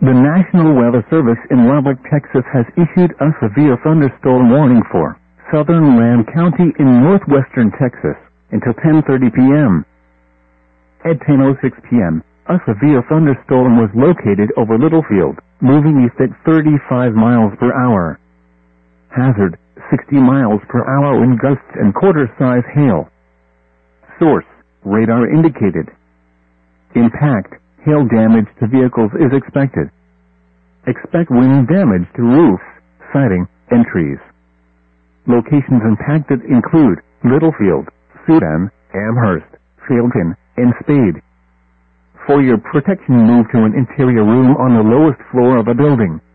The National Weather Service in Lubbock, Texas has issued a severe thunderstorm warning for southern Lamb County in northwestern Texas until 10:30 p.m. At 10:06 p.m., a severe thunderstorm was located over Littlefield, moving east at 35 miles per hour. Hazard, 60 miles per hour wind gusts and quarter-size hail. Source, radar indicated. Impact, hail damage to vehicles is expected. Expect wind damage to roofs, siding, and trees. Locations impacted include Littlefield, Sudan, Amherst, Fielton, and Spade. For your protection, move to an interior room on the lowest floor of a building.